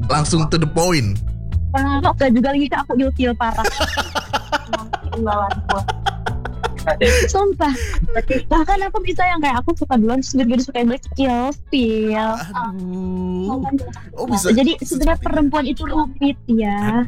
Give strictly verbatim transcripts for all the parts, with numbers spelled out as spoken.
langsung to the point. Kok gak juga lagi Kak, aku ilfil parah. Sumpah. Bahkan aku bisa yang kayak aku suka duluan terus dia suka yang ilfil. Aduh. Oh bisa. Jadi sebenarnya perempuan itu rumit ya.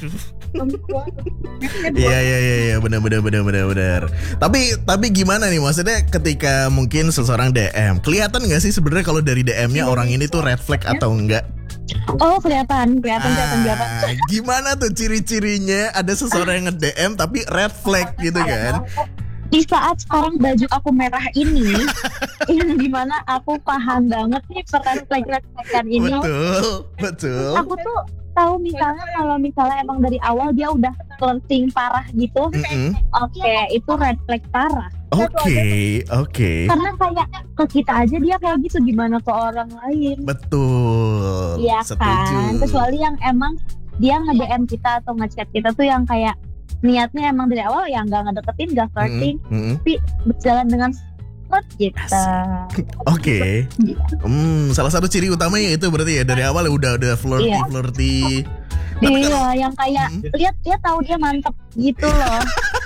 Iya iya iya iya benar benar benar benar benar. Tapi tapi gimana nih maksudnya ketika mungkin seseorang D M, kelihatan nggak sih sebenarnya kalau dari D M-nya orang ini tuh red flag atau enggak? Oh kelihatan, kelihatan, ah, kelihatan, kelihatan. Gimana tuh ciri-cirinya ada seseorang yang nge-D M tapi red flag gitu kan? Di saat sekarang baju aku merah ini, yang dimana aku paham banget nih peran red flag ini. Betul, betul. Aku tuh tahu misalnya kalau misalnya emang dari awal dia udah flirting parah gitu, Mm-hmm. oke okay, itu red flag parah. Oke, okay, oke. Okay. Karena kayak ke kita aja dia kayak gitu, gimana ke orang lain? Betul. Iya kan. Kecuali yang emang dia nge-D M kita atau nge-chat kita tuh yang kayak niatnya emang dari awal ya nggak ngedeketin, nggak flirting, mm-hmm. tapi berjalan dengan smooth gitu. Oke. Okay. Hmm, salah satu ciri utamanya itu berarti ya dari awal udah udah flirty iya. flirty. Iya, kalau... yang kayak hmm. lihat dia tahu dia mantep gitu loh.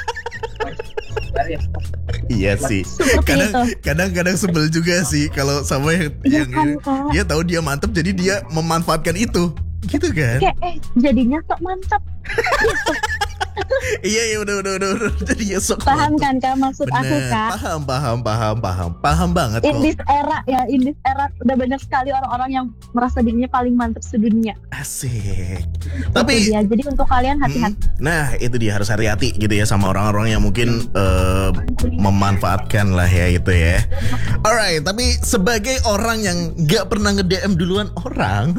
Iya sih. Kadang, kadang-kadang sebel juga sih kalau sama yang, ya, yang kan, dia tahu dia mantep jadi dia memanfaatkan itu, gitu kan? Kayak eh jadinya sok mantep. Gitu. Iya iya udah udah udah udah jadinya sok. Paham kan kak maksud bener, aku kak? Paham paham paham paham paham banget kok. In this era ya, in this era udah banyak sekali orang-orang yang merasa dirinya paling mantap sedunia. Asik. Tapi ya, jadi untuk kalian hati-hati. Hmm, nah itu dia harus hati-hati gitu ya sama orang-orang yang mungkin uh, memanfaatkan lah ya itu ya. Alright, tapi sebagai orang yang gak pernah nge-D M duluan orang.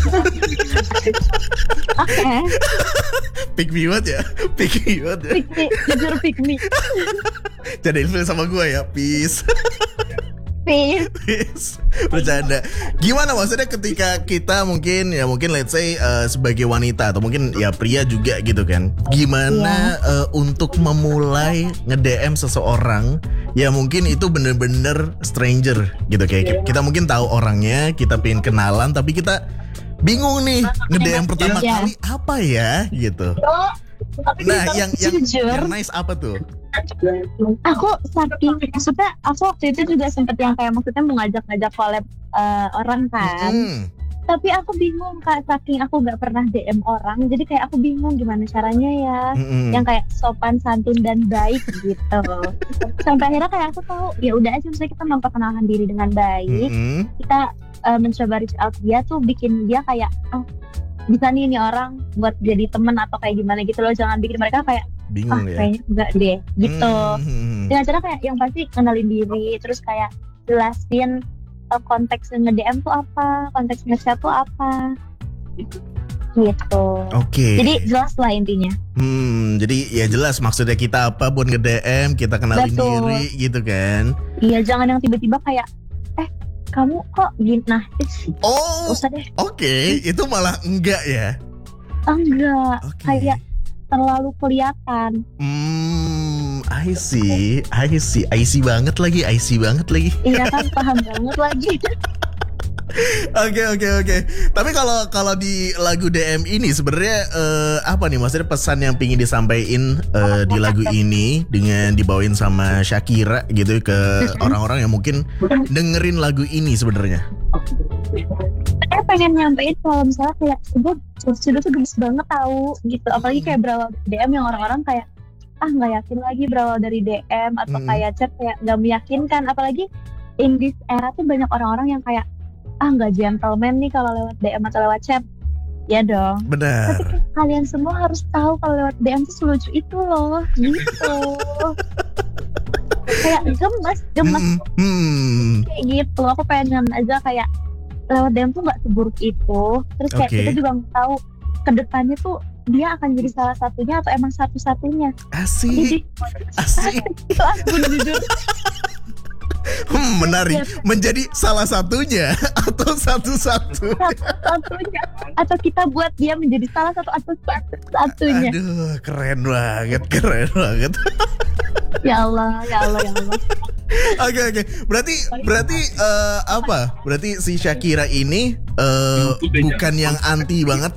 Oke. Okay. Pick me what ya? Pick me what ya? Pick me, jujur pick me. Jadi info sama gue ya, peace. Peace. Peace. Bercanda. Gimana maksudnya ketika kita mungkin ya mungkin let's say uh, sebagai wanita atau mungkin ya pria juga gitu kan. Gimana yeah. uh, untuk memulai nge-D M seseorang ya mungkin itu bener-bener stranger gitu kayak kita mungkin tahu orangnya, kita pengen kenalan tapi kita bingung nih nge-D M pertama yeah. kali apa ya gitu. Nah yang yang, yang nice apa tuh? Aku saking maksudnya aku waktu itu juga sempet yang kayak maksudnya mau ngajak-ngajak collab uh, orang kan. Mm. Tapi aku bingung kak, saking aku gak pernah D M orang, jadi kayak aku bingung gimana caranya ya, mm-hmm. yang kayak sopan, santun dan baik gitu. Sampai akhirnya kayak aku tahu, ya udah aja misalnya kita memperkenalkan diri dengan baik, mm-hmm. kita uh, mencoba reach out dia tuh bikin dia kayak, oh bisa nih ini orang buat jadi temen atau kayak gimana gitu loh, jangan bikin mereka kayak bingung ah, ya. Kayaknya enggak deh gitu. Mm-hmm. Dengan cara kayak yang pasti kenalin diri, terus kayak jelasin uh, konteks nge-D M tuh apa, konteks nge-chat tuh apa gitu. Oke. Okay. Jadi jelas lah intinya. Hmm, jadi ya jelas maksudnya kita apa buat nge-D M, kita kenalin Betul. diri gitu kan. Iya, jangan yang tiba-tiba kayak eh kamu kok gini, nah oh oke okay. Itu malah enggak ya? Enggak, okay. Kayak terlalu kelihatan. Hmm, I see, I see, I see banget lagi, I see banget lagi. Iya kan, paham banget lagi. Oke oke oke. Tapi kalau kalau di lagu D M ini sebenarnya uh, apa nih maksudnya pesan yang pingin disampaikan uh, di lagu ini dengan dibawain sama Shakira gitu ke orang-orang yang mungkin dengerin lagu ini sebenarnya? Saya pengen nyampein kalau misalnya kayak gue sudah tuh gemes banget tahu gitu, apalagi kayak berawal D M yang orang-orang kayak ah nggak yakin lagi berawal dari D M atau hmm. kayak chat kayak nggak meyakinkan, apalagi in this era tuh banyak orang-orang yang kayak ah nggak gentleman nih kalau lewat D M atau lewat chat. Ya dong. Benar. Tapi kalian semua harus tahu kalau lewat D M tuh selucu itu loh, gitu. Kayak gemes, gemes. Hmm, hmm. Kayak gitu. Aku pengen aja kayak lewat D M tuh nggak seburuk itu. Terus kayak okay. kita juga tahu kedepannya tuh dia akan jadi salah satunya atau emang satu-satunya. Asik. Jadi, asik. Aku jujur. Hmm, menarik. Menjadi salah satunya atau satu-satunya. Satu-satunya. Atau kita buat dia menjadi salah satu atau satu-satunya. Aduh, keren banget, keren banget. Ya Allah, ya Allah, ya Allah. Oke oke. Berarti berarti uh, apa? Berarti si Shakira ini uh, bukan yang anti banget